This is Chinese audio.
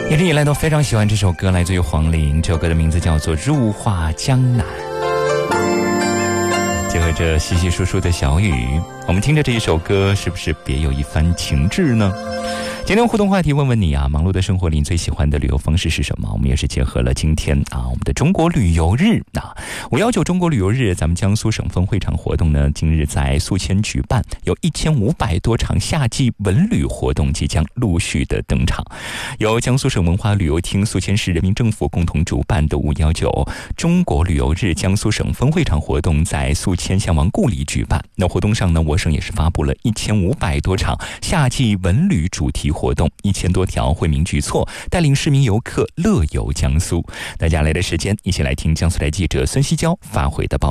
一直以来都非常喜欢这首歌，来自于黄龄，这首歌的名字叫做《入画江南》。结合着稀稀疏疏的小雨，我们听着这一首歌，是不是别有一番情致呢？今天互动话题问问你啊，忙碌的生活里你最喜欢的旅游方式是什么？我们也是结合了今天我们的中国旅游日519中国旅游日，咱们江苏省分会场活动呢，今日在宿迁举办，有1500多场夏季文旅活动即将陆续的登场。由江苏省文化旅游厅、宿迁市人民政府共同主办的519中国旅游日江苏省分会场活动在宿迁向王故里举办。那活动上呢，我省也是发布了1500多场夏季文旅主题活动，1000多条惠民举措，带领市民游客乐游江苏。大家来的时间，一起来听江苏台记者孙希娇发回的报道。